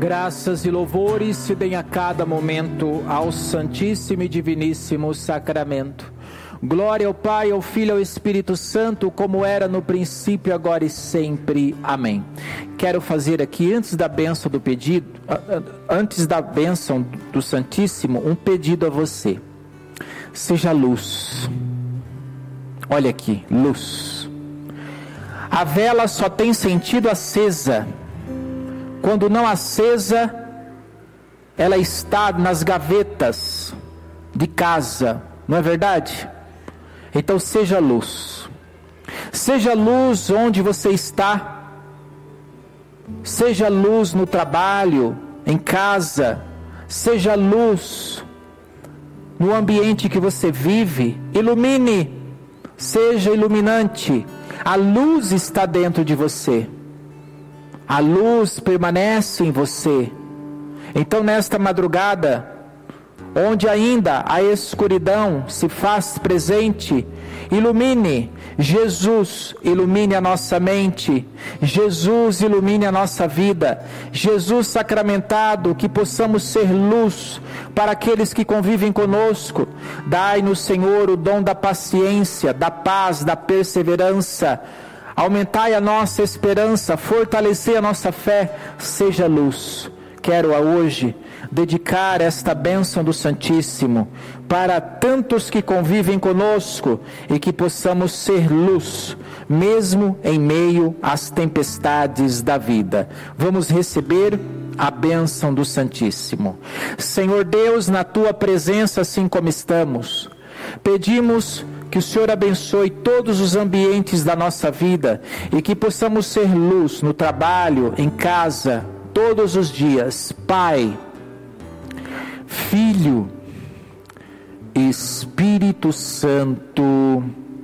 Graças e louvores se deem a cada momento ao Santíssimo e Diviníssimo Sacramento. Glória ao Pai, ao Filho e ao Espírito Santo, como era no princípio, agora e sempre. Amém. Quero fazer aqui, antes da bênção do pedido, antes da bênção do Santíssimo, um pedido a você. Seja luz. Olha aqui, luz. A vela só tem sentido acesa. Quando não acesa, ela está nas gavetas de casa, não é verdade? Então seja luz. Seja luz onde você está. Seja luz no trabalho, em casa. Seja luz no ambiente que você vive. Ilumine. Seja iluminante. A luz está dentro de você. A luz permanece em você. Então nesta madrugada, onde ainda a escuridão se faz presente, ilumine. Jesus ilumine a nossa mente. Jesus ilumine a nossa vida. Jesus sacramentado, que possamos ser luz para aqueles que convivem conosco. Dai-nos, Senhor, o dom da paciência, da paz, da perseverança. Aumentai a nossa esperança, fortalecei a nossa fé, seja luz. Quero hoje dedicar esta bênção do Santíssimo para tantos que convivem conosco e que possamos ser luz, mesmo em meio às tempestades da vida. Vamos receber a bênção do Santíssimo. Senhor Deus, na Tua presença, assim como estamos, pedimos que o Senhor abençoe todos os ambientes da nossa vida e que possamos ser luz no trabalho, em casa, todos os dias. Pai, Filho, Espírito Santo.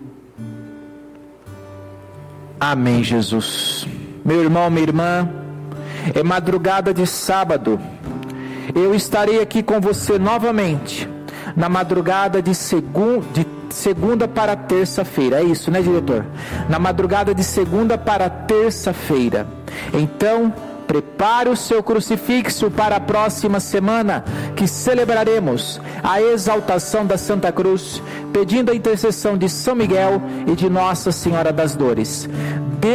Amém, Jesus. Meu irmão, minha irmã, é madrugada de sábado. Eu estarei aqui com você novamente na madrugada de segunda para terça-feira. É isso, né, diretor? Na madrugada de segunda para terça-feira. Então, prepare o seu crucifixo para a próxima semana, que celebraremos a exaltação da Santa Cruz, pedindo a intercessão de São Miguel e de Nossa Senhora das Dores.